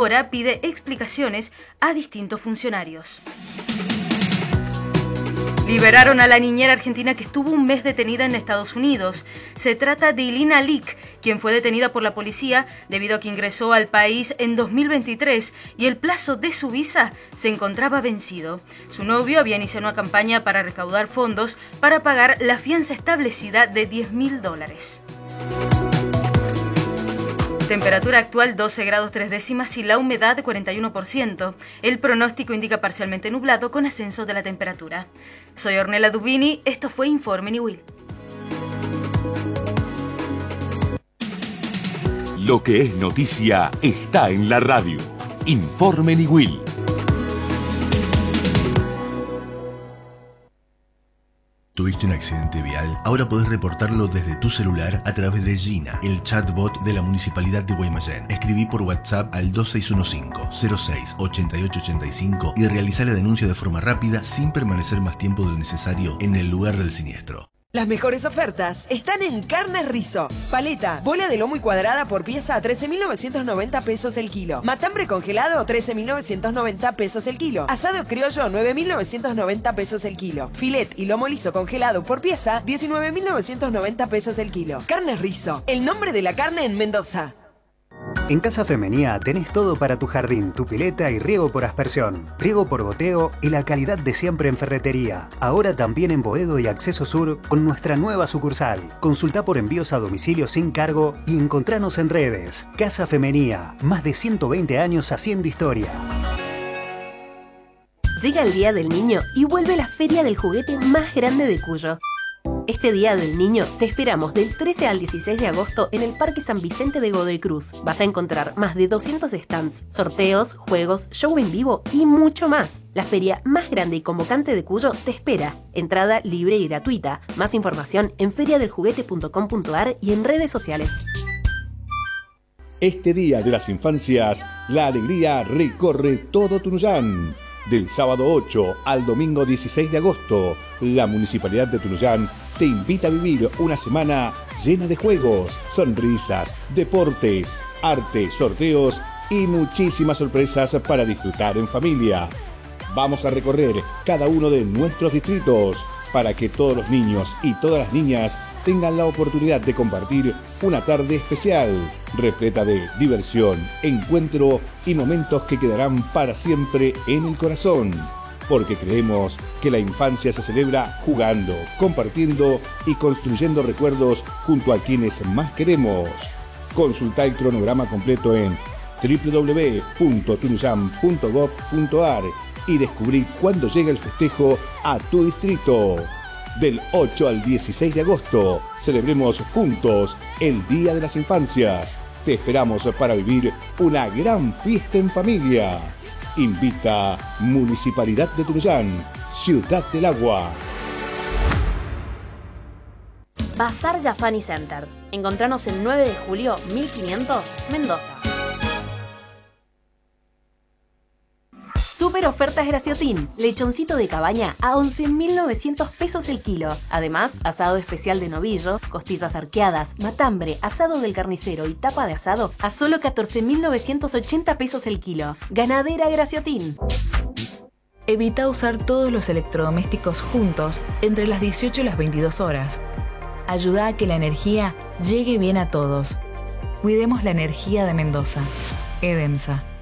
ahora pide explicaciones a distintos funcionarios. Liberaron a la niñera argentina que estuvo un mes detenida en Estados Unidos. Se trata de Ilina Lick, quien fue detenida por la policía debido a que ingresó al país en 2023 y el plazo de su visa se encontraba vencido. Su novio había iniciado una campaña para recaudar fondos para pagar la fianza establecida de $10.000. Temperatura actual 12 grados 3 décimas y la humedad 41%. El pronóstico indica parcialmente nublado con ascenso de la temperatura. Soy Ornella Dubini, esto fue Informe Niwil. Lo que es noticia está en la radio. Informe Niwil. ¿Tuviste un accidente vial? Ahora podés reportarlo desde tu celular a través de Gina, el chatbot de la Municipalidad de Guaymallén. Escribí por WhatsApp al 2615-06-8885 y realizá la denuncia de forma rápida sin permanecer más tiempo del necesario en el lugar del siniestro. Las mejores ofertas están en Carnes Rizzo. Paleta, bola de lomo y cuadrada por pieza a 13.990 pesos el kilo. Matambre congelado, 13.990 pesos el kilo. Asado criollo, 9.990 pesos el kilo. Filet y lomo liso congelado por pieza, 19.990 pesos el kilo. Carnes Rizzo, el nombre de la carne en Mendoza. En Casa Femenía tenés todo para tu jardín, tu pileta y riego por aspersión, riego por goteo y la calidad de siempre en ferretería. Ahora también en Boedo y Acceso Sur con nuestra nueva sucursal. Consultá por envíos a domicilio sin cargo y encontranos en redes. Casa Femenía, más de 120 años haciendo historia. Llega el Día del Niño y vuelve la feria del juguete más grande de Cuyo. Este Día del Niño te esperamos del 13 al 16 de agosto en el Parque San Vicente de Godoy Cruz. Vas a encontrar más de 200 stands, sorteos, juegos, show en vivo y mucho más. La feria más grande y convocante de Cuyo te espera. Entrada libre y gratuita. Más información en feriadeljuguete.com.ar y en redes sociales. Este Día de las Infancias, la alegría recorre todo Tunuyán. Del sábado 8 al domingo 16 de agosto, la Municipalidad de Tunuyán te invita a vivir una semana llena de juegos, sonrisas, deportes, arte, sorteos y muchísimas sorpresas para disfrutar en familia. Vamos a recorrer cada uno de nuestros distritos para que todos los niños y todas las niñas tengan la oportunidad de compartir una tarde especial, repleta de diversión, encuentro y momentos que quedarán para siempre en el corazón. Porque creemos que la infancia se celebra jugando, compartiendo y construyendo recuerdos junto a quienes más queremos. Consulta el cronograma completo en www.tunuyan.gov.ar y descubrí cuándo llega el festejo a tu distrito. Del 8 al 16 de agosto, celebremos juntos el Día de las Infancias. Te esperamos para vivir una gran fiesta en familia. Invita Municipalidad de Tunuyán, Ciudad del Agua. Bazar Jafani Center. Encontranos el 9 de julio 1500, Mendoza. Super ofertas Graciotín. Lechoncito de cabaña a 11.900 pesos el kilo. Además, asado especial de novillo, costillas arqueadas, matambre, asado del carnicero y tapa de asado a solo 14.980 pesos el kilo. Ganadera Graciotín. Evita usar todos los electrodomésticos juntos entre las 18 y las 22 horas. Ayuda a que la energía llegue bien a todos. Cuidemos la energía de Mendoza. EDEMSA.